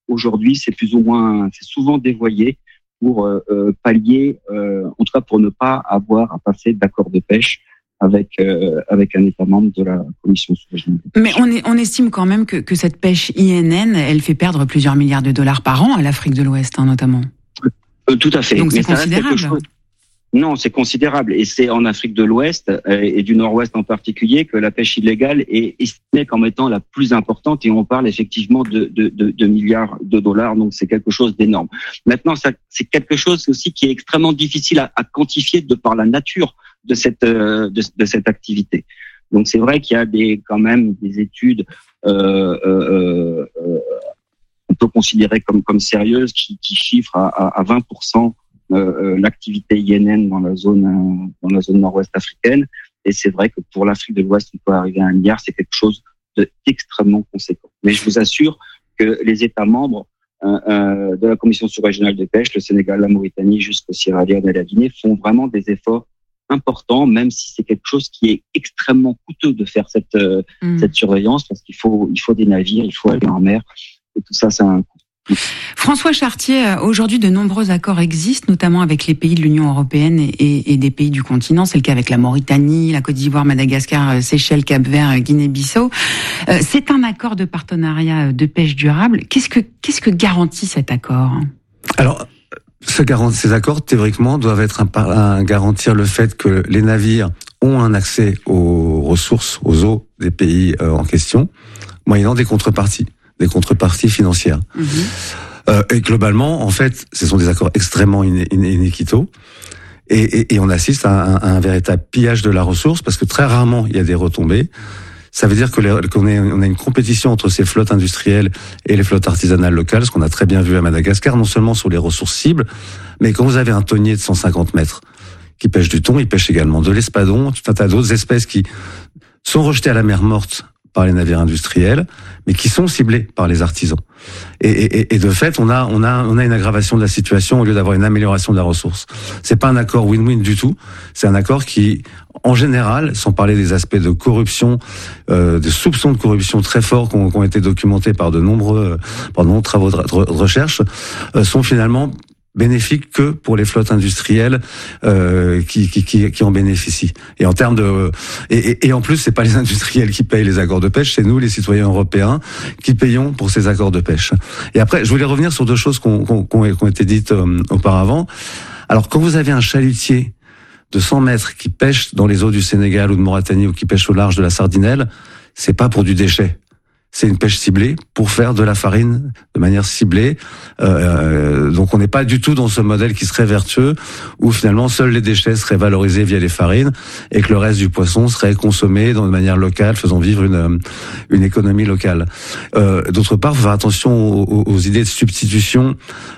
aujourd'hui, c'est souvent dévoyé pour pallier, en tout cas pour ne pas avoir à passer d'accord de pêche avec un État membre de la Commission sous-régionale. Mais on estime quand même que cette pêche INN, elle fait perdre plusieurs milliards de dollars par an à l'Afrique de l'Ouest, notamment. Tout à fait. Donc c'est considérable. Non, c'est considérable. Et c'est en Afrique de l'Ouest et du Nord-Ouest en particulier que la pêche illégale est estimée comme étant la plus importante. Et on parle effectivement de milliards de dollars. Donc c'est quelque chose d'énorme. Maintenant, c'est quelque chose aussi qui est extrêmement difficile à quantifier de par la nature de cette activité. Donc c'est vrai qu'il y a quand même des études on peut considérer comme sérieuses qui chiffrent à 20% l'activité INN dans la zone nord-ouest africaine. Et c'est vrai que pour l'Afrique de l'Ouest, on peut arriver à 1 milliard. C'est quelque chose d'extrêmement conséquent. Mais je vous assure que les États membres de la Commission sous-régionale de pêche, le Sénégal, la Mauritanie, jusqu'au Sierra Leone et la Guinée, font vraiment des efforts importants, même si c'est quelque chose qui est extrêmement coûteux de faire cette surveillance, parce qu'il faut des navires, il faut aller en mer, et tout ça, ça a un coût. François Chartier, aujourd'hui de nombreux accords existent, notamment avec les pays de l'Union européenne et des pays du continent. C'est le cas avec la Mauritanie, la Côte d'Ivoire, Madagascar, Seychelles, Cap-Vert, Guinée-Bissau. C'est un accord de partenariat de pêche durable. Qu'est-ce que garantit cet accord ? Alors, ces accords, théoriquement, doivent être garantir le fait que les navires ont un accès aux ressources, aux eaux des pays en question, moyennant des contreparties financières. Et globalement, en fait, ce sont des accords extrêmement inéquitaux. Et on assiste à un véritable pillage de la ressource, parce que très rarement, il y a des retombées. Ça veut dire qu'on a une compétition entre ces flottes industrielles et les flottes artisanales locales, ce qu'on a très bien vu à Madagascar, non seulement sur les ressources cibles, mais quand vous avez un thonier de 150 mètres qui pêche du thon, il pêche également de l'espadon, tout un tas d'autres espèces qui sont rejetées à la mer morte par les navires industriels, mais qui sont ciblés par les artisans. Et de fait, on a une aggravation de la situation au lieu d'avoir une amélioration de la ressource. C'est pas un accord win-win du tout. C'est un accord qui, en général, sans parler des aspects de corruption, de soupçons de corruption très forts qui ont été documentés par de nombreux travaux de recherche, sont finalement bénéfique que pour les flottes industrielles qui en bénéficient. Et en termes et en plus, c'est pas les industriels qui payent les accords de pêche, c'est nous, les citoyens européens, qui payons pour ces accords de pêche. Et après, je voulais revenir sur deux choses qui ont été dites auparavant. Alors, quand vous avez un chalutier de 100 mètres qui pêche dans les eaux du Sénégal ou de Mauritanie ou qui pêche au large de la Sardinelle, c'est pas pour du déchet. C'est une pêche ciblée pour faire de la farine de manière ciblée. Donc on n'est pas du tout dans ce modèle qui serait vertueux, où finalement seuls les déchets seraient valorisés via les farines et que le reste du poisson serait consommé de manière locale, faisant vivre une économie locale. D'autre part, il faut faire attention aux idées de substitution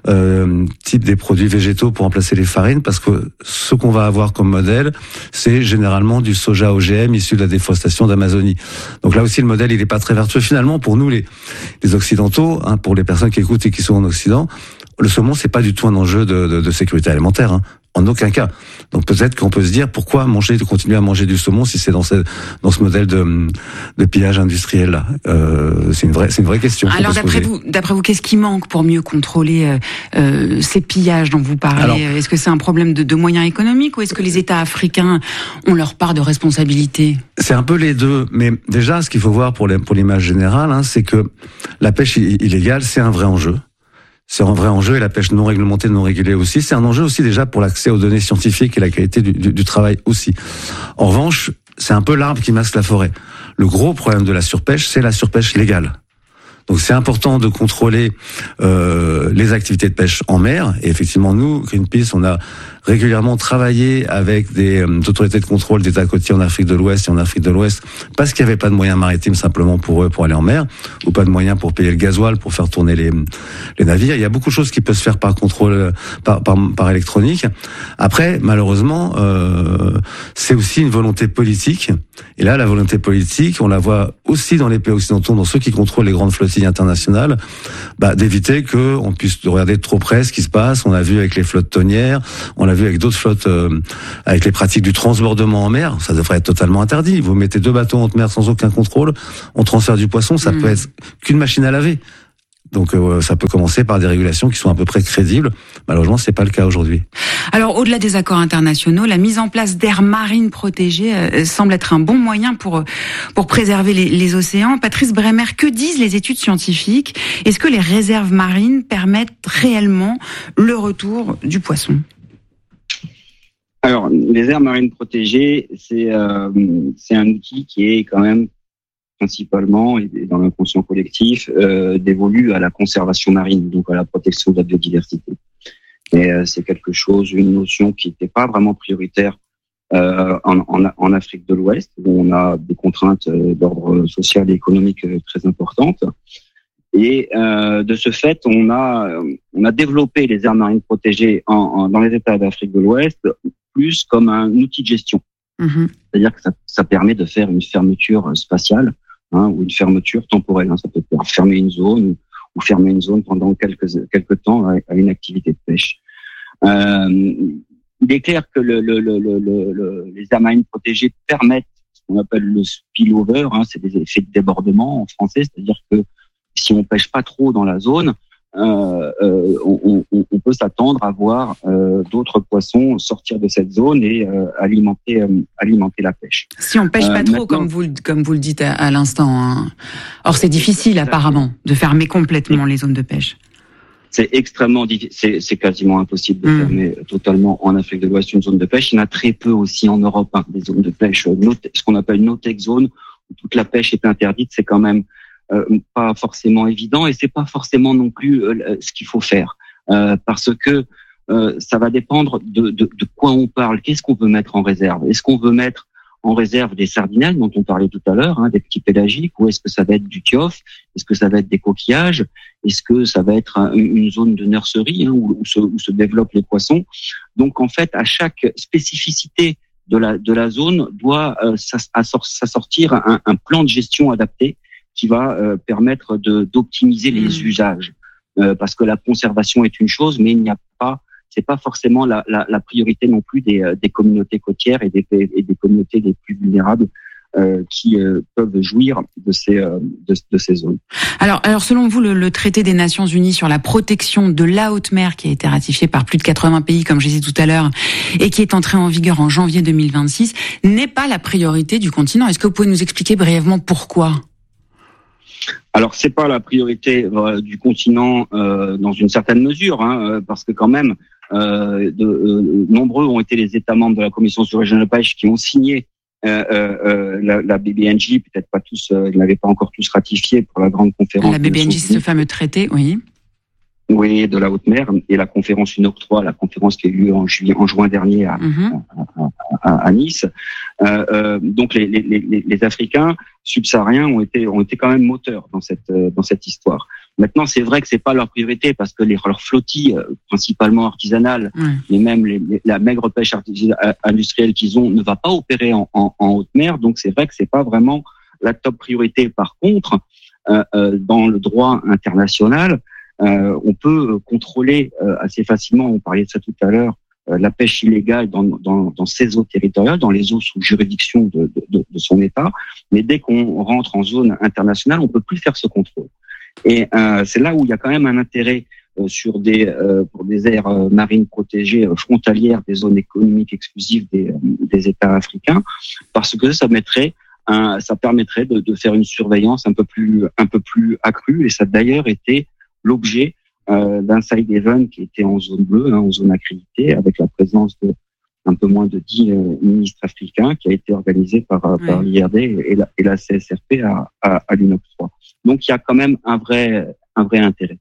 type des produits végétaux pour remplacer les farines, parce que ce qu'on va avoir comme modèle, c'est généralement du soja OGM issu de la déforestation d'Amazonie. Donc là aussi, le modèle, il n'est pas très vertueux. Finalement, pour nous, les Occidentaux, pour les personnes qui écoutent et qui sont en Occident, le saumon, c'est pas du tout un enjeu de sécurité alimentaire, en aucun cas. Donc peut-être qu'on peut se dire pourquoi continuer à manger du saumon si c'est dans ce modèle de pillage industriel là. C'est une vraie question. Alors d'après vous, qu'est-ce qui manque pour mieux contrôler ces pillages dont vous parlez? Alors, est-ce que c'est un problème de moyens économiques ou est-ce que les États africains ont leur part de responsabilité? C'est un peu les deux, mais déjà ce qu'il faut voir pour l'image générale, c'est que la pêche illégale, c'est un vrai enjeu. C'est un vrai enjeu, et la pêche non réglementée, non régulée aussi. C'est un enjeu aussi déjà pour l'accès aux données scientifiques et la qualité du travail aussi. En revanche, c'est un peu l'arbre qui masque la forêt. Le gros problème de la surpêche, c'est la surpêche légale. Donc c'est important de contrôler les activités de pêche en mer. Et effectivement, nous, Greenpeace, on a régulièrement travaillé avec des autorités de contrôle d'États côtiers en Afrique de l'Ouest et en Afrique de l'Ouest, parce qu'il n'y avait pas de moyens maritimes simplement pour eux pour aller en mer, ou pas de moyens pour payer le gasoil pour faire tourner les navires. Il y a beaucoup de choses qui peuvent se faire par contrôle, par électronique. Après, malheureusement, c'est aussi une volonté politique. Et là, la volonté politique, on la voit aussi dans les pays occidentaux, dans ceux qui contrôlent les grandes flottilles internationales, d'éviter qu'on puisse regarder de trop près ce qui se passe. On l'a vu avec les flottes tonnières, on l'a vu avec d'autres flottes, avec les pratiques du transbordement en mer. Ça devrait être totalement interdit. Vous mettez 2 bateaux en haute mer sans aucun contrôle, on transfère du poisson, ça peut être qu'une machine à laver. Donc ça peut commencer par des régulations qui sont à peu près crédibles. Malheureusement, c'est pas le cas aujourd'hui. Alors, au-delà des accords internationaux, la mise en place d'aires marines protégées semble être un bon moyen pour préserver les océans. Patrice Bremer, que disent les études scientifiques? Est-ce que les réserves marines permettent réellement le retour du poisson? Alors, les aires marines protégées, c'est un outil qui est quand même principalement, et dans l'inconscient collectif, dévolu à la conservation marine, donc à la protection de la biodiversité. Et c'est quelque chose, une notion qui n'était pas vraiment prioritaire en Afrique de l'Ouest, où on a des contraintes d'ordre social et économique très importantes. Et de ce fait, on a développé les aires marines protégées dans les États d'Afrique de l'Ouest plus comme un outil de gestion. Mmh. C'est-à-dire que ça permet de faire une fermeture spatiale, ou une fermeture temporelle. Ça peut faire fermer une zone ou fermer une zone pendant quelques temps à une activité de pêche. Il est clair que les aires marines protégées permettent ce qu'on appelle le spillover, c'est des effets de débordement en français, c'est-à-dire que si on pêche pas trop dans la zone, on peut s'attendre à voir d'autres poissons sortir de cette zone et alimenter la pêche. Si on pêche pas trop, comme vous le dites à l'instant. Or, c'est difficile apparemment de fermer complètement les zones de pêche. C'est extrêmement difficile, c'est quasiment impossible de fermer totalement en Afrique de l'Ouest une zone de pêche. Il y en a très peu aussi en Europe, des zones de pêche, ce qu'on appelle no-take zone, où toute la pêche est interdite. C'est quand même pas forcément évident, et c'est pas forcément non plus ce qu'il faut faire, parce que ça va dépendre de quoi on parle. Qu'est-ce qu'on veut mettre en réserve? Est-ce qu'on veut mettre en réserve des sardinelles dont on parlait tout à l'heure, des petits pélagiques, ou est-ce que ça va être du tiof? Est-ce que ça va être des coquillages? Est-ce que ça va être une zone de nurserie où se développent les poissons? Donc en fait, à chaque spécificité de la zone doit s'assortir un plan de gestion adapté qui va permettre d'optimiser les usages, parce que la conservation est une chose, mais c'est pas forcément la priorité non plus des communautés côtières et des communautés les plus vulnérables qui peuvent jouir de ces zones. Alors selon vous, le traité des Nations Unies sur la protection de la haute mer, qui a été ratifié par plus de 80 pays, comme je disais tout à l'heure, et qui est entré en vigueur en janvier 2026, n'est pas la priorité du continent. Est-ce que vous pouvez nous expliquer brièvement pourquoi? Alors, c'est pas la priorité du continent dans une certaine mesure, parce que quand même, nombreux ont été les États membres de la Commission sous-régionale de pêche qui ont signé la BBNJ, peut-être pas tous, ils n'avaient pas encore tous ratifié pour la grande conférence. La BBNJ, c'est ce fameux traité, oui. Oui, de la haute mer, et la conférence UNOCTROI, la conférence qui a eu lieu en juin dernier à Nice. Donc les Africains subsahariens ont été quand même moteurs dans cette histoire. Maintenant, c'est vrai que c'est pas leur priorité, parce que leur flottille, principalement artisanale, mais même la maigre pêche industrielle qu'ils ont, ne va pas opérer en haute mer. Donc c'est vrai que c'est pas vraiment la top priorité. Par contre, dans le droit international, on peut contrôler assez facilement, on parlait de ça tout à l'heure, la pêche illégale dans ces eaux territoriales, dans les eaux sous juridiction de son État. Mais dès qu'on rentre en zone internationale, on peut plus faire ce contrôle. Et c'est là où il y a quand même un intérêt pour des aires marines protégées frontalières des zones économiques exclusives des États africains, parce que ça permettrait de faire une surveillance un peu plus accrue. Et ça a d'ailleurs été l'objet d'un side event qui était en zone bleue, en zone accréditée, avec la présence de un peu moins de 10 ministres africains, qui a été organisé par l'IRD et la CSRP à l'UNOCTROI. Donc il y a quand même un vrai intérêt.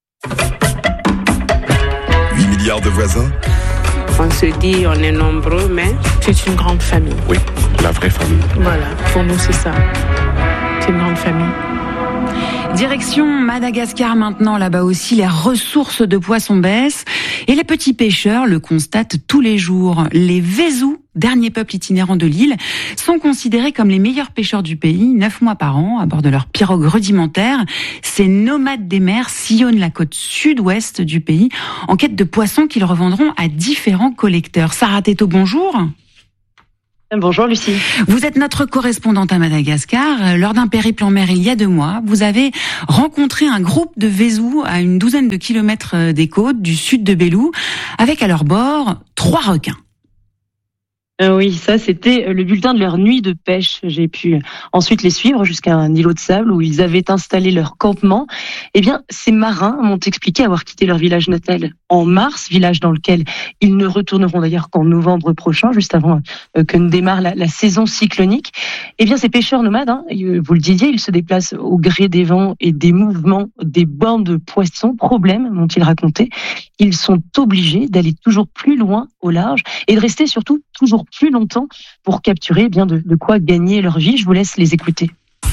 8 milliards de voisins. On se dit on est nombreux, mais c'est une grande famille. Oui, la vraie famille. Voilà, pour nous c'est ça. C'est une grande famille. Direction Madagascar maintenant, là-bas aussi, les ressources de poissons baissent et les petits pêcheurs le constatent tous les jours. Les Vezous, dernier peuple itinérant de l'île, sont considérés comme les meilleurs pêcheurs du pays, 9 mois par an, à bord de leur pirogue rudimentaire. Ces nomades des mers sillonnent la côte sud-ouest du pays en quête de poissons qu'ils revendront à différents collecteurs. Sarah Teto, bonjour. Bonjour Lucie. Vous êtes notre correspondante à Madagascar. Lors d'un périple en mer il y a 2 mois, vous avez rencontré un groupe de Vezou à une douzaine de kilomètres des côtes du sud de Belou, avec à leur bord 3 requins. Oui, ça c'était le bulletin de leur nuit de pêche. J'ai pu ensuite les suivre jusqu'à un îlot de sable où ils avaient installé leur campement. Eh bien, ces marins m'ont expliqué avoir quitté leur village natal en mars, village dans lequel ils ne retourneront d'ailleurs qu'en novembre prochain, juste avant que ne démarre la saison cyclonique. Eh bien, ces pêcheurs nomades, vous le disiez, ils se déplacent au gré des vents et des mouvements des bancs de poissons. Problème, m'ont-ils raconté, ils sont obligés d'aller toujours plus loin au large et de rester surtout toujours plus longtemps pour capturer de quoi gagner leur vie. Je vous laisse les écouter.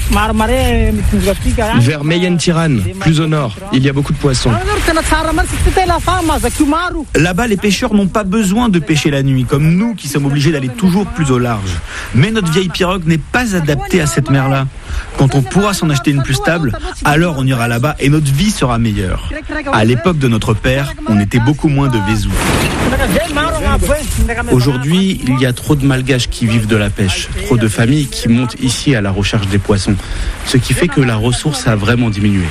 Vers Meyen-Tiran, plus au nord, il y a beaucoup de poissons. Là-bas, les pêcheurs n'ont pas besoin de pêcher la nuit, comme nous qui sommes obligés d'aller toujours plus au large. Mais notre vieille pirogue n'est pas adaptée à cette mer-là. Quand on pourra s'en acheter une plus stable, alors on ira là-bas et notre vie sera meilleure. À l'époque de notre père, on était beaucoup moins de Vezou. Aujourd'hui, il y a trop de Malgaches qui vivent de la pêche, trop de familles qui montent ici à la recherche des poissons, ce qui fait que la ressource a vraiment diminué.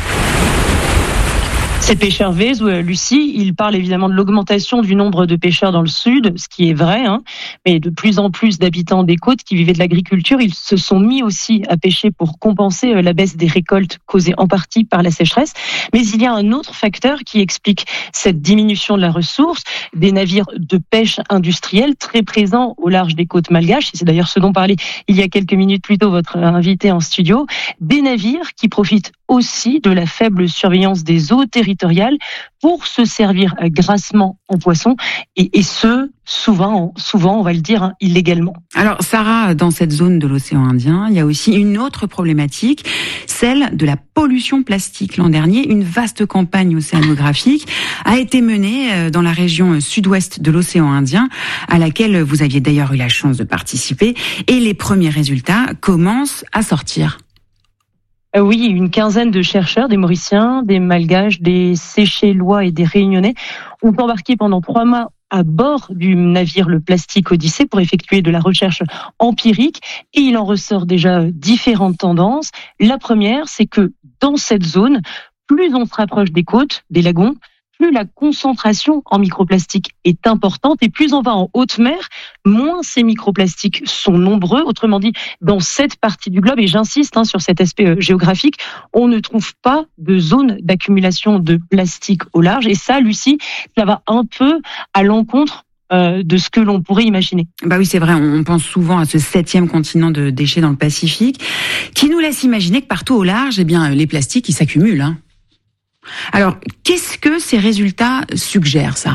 Ces pêcheurs Vezou, Lucie, ils parlent évidemment de l'augmentation du nombre de pêcheurs dans le sud, ce qui est vrai, mais de plus en plus d'habitants des côtes qui vivaient de l'agriculture, ils se sont mis aussi à pêcher pour compenser la baisse des récoltes causée en partie par la sécheresse. Mais il y a un autre facteur qui explique cette diminution de la ressource, des navires de pêche industrielle très présents au large des côtes malgaches, et c'est d'ailleurs ce dont parlait il y a quelques minutes plus tôt votre invité en studio, des navires qui profitent aussi de la faible surveillance des eaux territoriales pour se servir grassement en poisson et ce, souvent, on va le dire, illégalement. Alors Sarah, dans cette zone de l'océan Indien, il y a aussi une autre problématique, celle de la pollution plastique. L'an dernier, une vaste campagne océanographique a été menée dans la région sud-ouest de l'océan Indien, à laquelle vous aviez d'ailleurs eu la chance de participer, et les premiers résultats commencent à sortir. Oui, une quinzaine de chercheurs, des Mauriciens, des Malgaches, des Seychellois et des Réunionnais ont embarqué pendant 3 mois à bord du navire le Plastique Odyssée pour effectuer de la recherche empirique et il en ressort déjà différentes tendances. La première, c'est que dans cette zone, plus on se rapproche des côtes, des lagons, plus la concentration en microplastiques est importante et plus on va en haute mer, moins ces microplastiques sont nombreux. Autrement dit, dans cette partie du globe, et j'insiste sur cet aspect géographique, on ne trouve pas de zone d'accumulation de plastique au large. Et ça, Lucie, ça va un peu à l'encontre de ce que l'on pourrait imaginer. Bah oui, c'est vrai, on pense souvent à ce 7e continent de déchets dans le Pacifique, qui nous laisse imaginer que partout au large, les plastiques, ils s'accumulent. Alors, qu'est-ce que ces résultats suggèrent, Sarah ?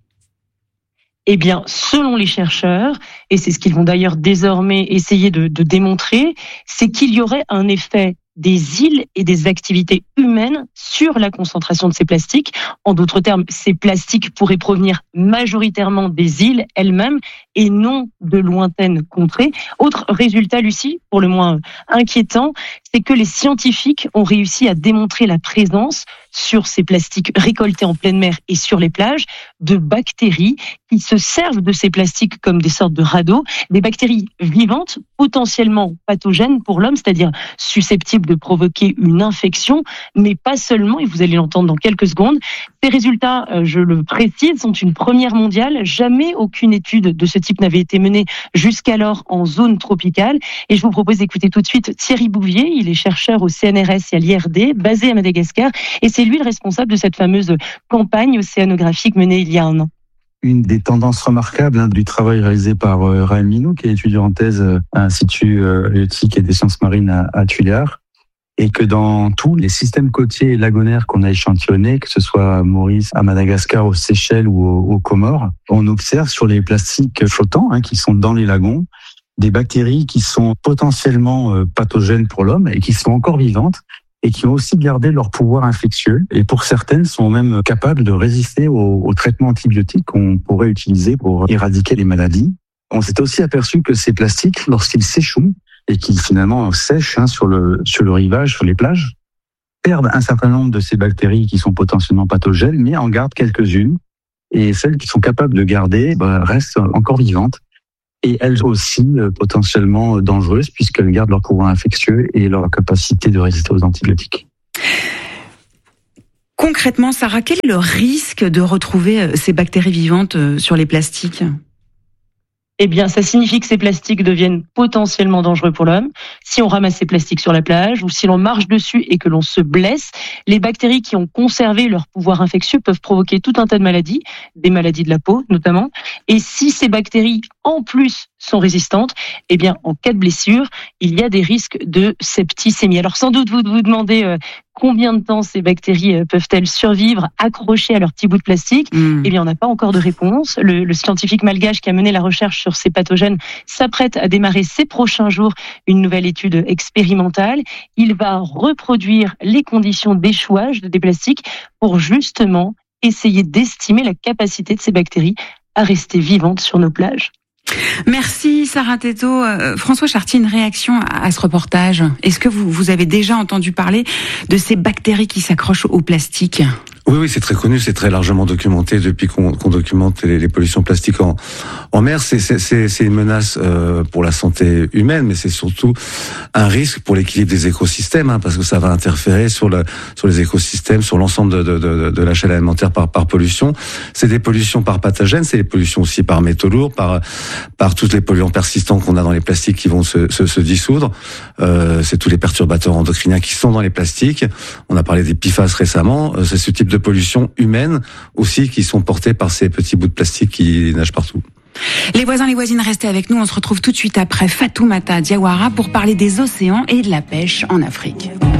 Eh bien, selon les chercheurs, et c'est ce qu'ils vont d'ailleurs désormais essayer de démontrer, c'est qu'il y aurait un effet des îles et des activités humaines sur la concentration de ces plastiques. En d'autres termes, ces plastiques pourraient provenir majoritairement des îles elles-mêmes et non de lointaines contrées. Autre résultat, Lucie, pour le moins inquiétant, c'est que les scientifiques ont réussi à démontrer la présence sur ces plastiques récoltés en pleine mer et sur les plages de bactéries qui se servent de ces plastiques comme des sortes de radeaux, des bactéries vivantes, potentiellement pathogènes pour l'homme, c'est-à-dire susceptibles de provoquer une infection, mais pas seulement, et vous allez l'entendre dans quelques secondes. Ces résultats, je le précise, sont une première mondiale. Jamais aucune étude de ce type n'avait été menée jusqu'alors en zone tropicale. Et je vous propose d'écouter tout de suite Thierry Bouvier. Il est chercheur au CNRS et à l'IRD, basé à Madagascar, et c'est lui le responsable de cette fameuse campagne océanographique menée il y a 1 an. Une des tendances remarquables du travail réalisé par Raël Minou, qui est étudiant en thèse à l'Institut halieutique et des sciences marines à Tuléar, et que dans tous les systèmes côtiers et lagonaires qu'on a échantillonnés, que ce soit à Maurice, à Madagascar, aux Seychelles ou aux Comores, on observe sur les plastiques flottants qui sont dans les lagons, des bactéries qui sont potentiellement pathogènes pour l'homme et qui sont encore vivantes et qui ont aussi gardé leur pouvoir infectieux et pour certaines sont même capables de résister aux traitements antibiotiques qu'on pourrait utiliser pour éradiquer les maladies. On s'est aussi aperçu que ces plastiques, lorsqu'ils s'échouent et qu'ils finalement sèchent sur le rivage, sur les plages, perdent un certain nombre de ces bactéries qui sont potentiellement pathogènes, mais en gardent quelques-unes. Et celles qui sont capables de garder restent encore vivantes. et elles aussi potentiellement dangereuses puisqu'elles gardent leur courant infectieux et leur capacité de résister aux antibiotiques. Concrètement, Sarah, quel est le risque de retrouver ces bactéries vivantes sur les plastiques ? Eh bien, ça signifie que ces plastiques deviennent potentiellement dangereux pour l'homme. Si on ramasse ces plastiques sur la plage ou si l'on marche dessus et que l'on se blesse, les bactéries qui ont conservé leur pouvoir infectieux peuvent provoquer tout un tas de maladies, des maladies de la peau notamment. Et si ces bactéries, en plus, sont résistantes, eh bien, en cas de blessure, il y a des risques de septicémie. Alors, sans doute, vous vous demandez combien de temps ces bactéries peuvent-elles survivre accrochées à leur petit bout de plastique ? Eh bien, on n'a pas encore de réponse. Le scientifique malgache qui a mené la recherche sur ces pathogènes s'apprête à démarrer ces prochains jours une nouvelle étude expérimentale. Il va reproduire les conditions d'échouage des plastiques pour justement essayer d'estimer la capacité de ces bactéries à rester vivantes sur nos plages. Merci Sarah Théto. François Chartier, une réaction à ce reportage. Est-ce que vous avez déjà entendu parler de ces bactéries qui s'accrochent au plastique ? Oui, c'est très connu, c'est très largement documenté depuis qu'on documente les pollutions plastiques en mer. C'est une menace pour la santé humaine, mais c'est surtout un risque pour l'équilibre des écosystèmes, parce que ça va interférer sur les écosystèmes, sur l'ensemble de la chaîne alimentaire par pollution. C'est des pollutions par pathogènes, c'est des pollutions aussi par métaux lourds, par tous les polluants persistants qu'on a dans les plastiques qui vont se dissoudre. C'est tous les perturbateurs endocriniens qui sont dans les plastiques. On a parlé des PFAS récemment. C'est ce type de pollution humaine aussi qui sont portées par ces petits bouts de plastique qui nagent partout. Les voisins, les voisines, restez avec nous. On se retrouve tout de suite après Fatoumata Diawara pour parler des océans et de la pêche en Afrique.